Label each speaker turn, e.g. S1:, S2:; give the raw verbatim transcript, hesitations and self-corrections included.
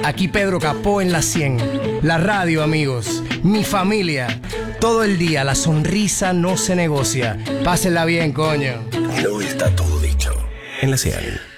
S1: Aquí Pedro Capó en la cien. La radio, amigos. Mi familia. Todo el día la sonrisa no se negocia. Pásenla bien, coño.
S2: No está todo dicho. En la cien.